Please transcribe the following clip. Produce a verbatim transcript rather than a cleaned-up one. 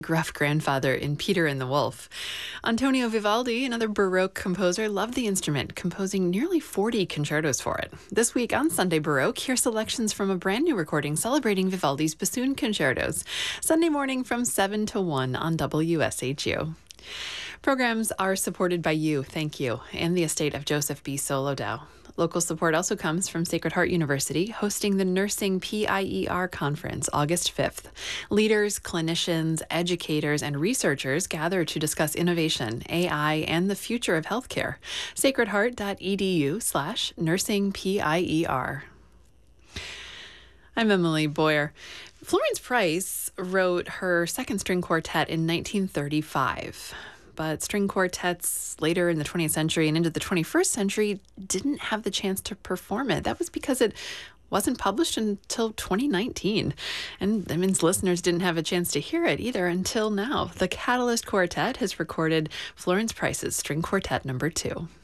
gruff grandfather in Peter and the Wolf. Antonio Vivaldi, another Baroque composer, loved the instrument, composing nearly forty concertos for it. This week on Sunday Baroque, hear selections from a brand new recording celebrating Vivaldi's bassoon concertos. Sunday morning from seven to one on W S H U. Programs are supported by you, thank you, and the estate of Joseph B. Solodow. Local support also comes from Sacred Heart University, hosting the Nursing P I E R Conference August fifth. Leaders, clinicians, educators, and researchers gather to discuss innovation, A I, and the future of healthcare. sacredheart.edu slash nursing PIER. I'm Emily Boyer. Florence Price wrote her second string quartet in nineteen thirty-five. But string quartets later in the twentieth century and into the twenty-first century didn't have the chance to perform it. That was because it wasn't published until twenty nineteen. And that means listeners didn't have a chance to hear it either until now. The Catalyst Quartet has recorded Florence Price's String Quartet number two.